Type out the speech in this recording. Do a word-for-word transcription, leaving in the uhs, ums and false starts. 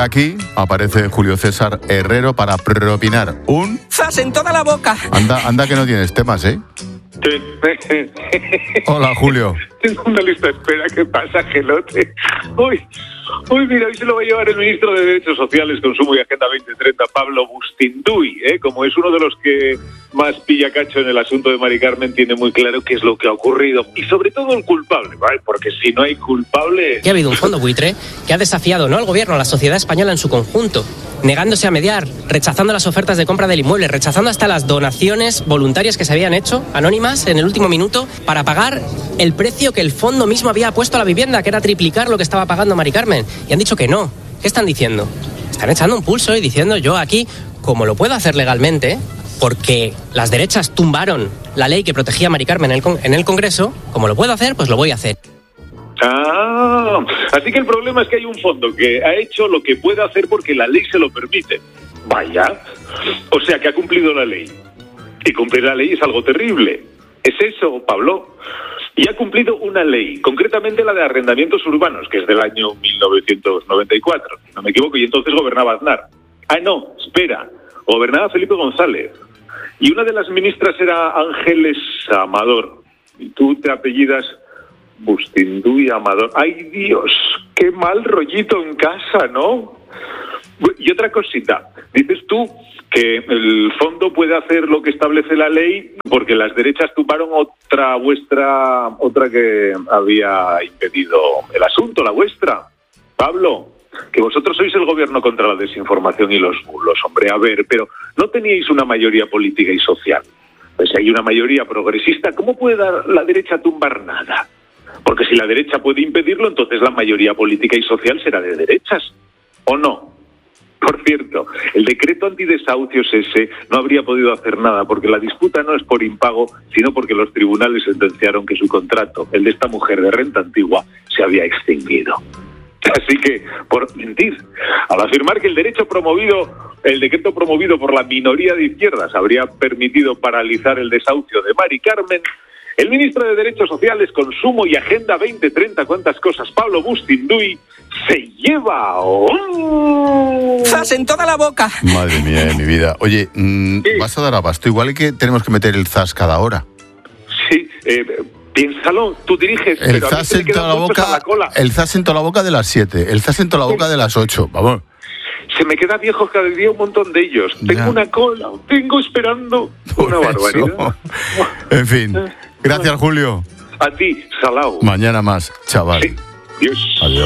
aquí aparece Julio César Herrero para propinar un... ¡Zas en toda la boca! Anda, anda que no tienes temas, ¿eh? Hola, Julio. Tengo una lista de espera. ¿Qué pasa, gelote? Uy, uy, mira, hoy se lo va a llevar el ministro de Derechos Sociales, Consumo y Agenda veinte treinta, Pablo Bustinduy, ¿eh? Como es uno de los que más pilla cacho en el asunto de Mari Carmen, tiene muy claro qué es lo que ha ocurrido. Y sobre todo el culpable, ¿vale? Porque si no hay culpable... Que ha habido un fondo buitre que ha desafiado no al gobierno, a la sociedad española en su conjunto, negándose a mediar, rechazando las ofertas de compra del inmueble, rechazando hasta las donaciones voluntarias que se habían hecho, anónimas, en el último minuto, para pagar el precio que el fondo mismo había puesto a la vivienda, que era triplicar lo que estaba pagando Mari Carmen. Y han dicho que no. ¿Qué están diciendo? Están echando un pulso y diciendo, yo aquí, como lo puedo hacer legalmente, porque las derechas tumbaron la ley que protegía a Mari Carmen en el, con- en el Congreso, como lo puedo hacer, pues lo voy a hacer. Ah, así que el problema es que hay un fondo que ha hecho lo que puede hacer porque la ley se lo permite. Vaya. O sea, que ha cumplido la ley. Y cumplir la ley es algo terrible. Es eso, Pablo. Y ha cumplido una ley, concretamente la de arrendamientos urbanos, que es del año mil novecientos noventa y cuatro, no me equivoco, y entonces gobernaba Aznar. Ah, no, espera, gobernaba Felipe González. Y una de las ministras era Ángeles Amador. Y tú te apellidas Bustinduy Amador. ¡Ay, Dios! ¡Qué mal rollito en casa!, ¿no? Y otra cosita. Dices tú que el fondo puede hacer lo que establece la ley porque las derechas tumbaron otra vuestra, otra que había impedido el asunto, la vuestra. Pablo, que vosotros sois el gobierno contra la desinformación y los bulos, hombre, a ver, pero no teníais una mayoría política y social. Pues si hay una mayoría progresista, ¿cómo puede dar la derecha tumbar nada? Porque si la derecha puede impedirlo, entonces la mayoría política y social será de derechas, ¿o no? Por cierto, el decreto antidesahucios ese no habría podido hacer nada porque la disputa no es por impago, sino porque los tribunales sentenciaron que su contrato, el de esta mujer de renta antigua, se había extinguido. Así que, por mentir, al afirmar que el derecho promovido, el decreto promovido por la minoría de izquierdas habría permitido paralizar el desahucio de Mari Carmen, el ministro de Derechos Sociales, Consumo y Agenda veinte treinta, cuántas cosas, Pablo Bustinduy, se lleva un... ¡Zas en toda la boca! Madre mía de mi vida. Oye, mmm, Sí. vas a dar abasto. Igual que tenemos que meter el zas cada hora. Sí, eh, piénsalo, tú diriges, El pero a mí zas se me en toda quedan la golpes boca, a la cola. el zas en toda la boca de las siete, el zas en toda la boca de las ocho. Vamos. Se me queda viejo cada día un montón de ellos. Ya. Tengo una cola, tengo esperando una Por barbaridad. eso. En fin. Gracias, Julio. A ti, Salao. Mañana más, chaval. Sí, Dios. Adiós.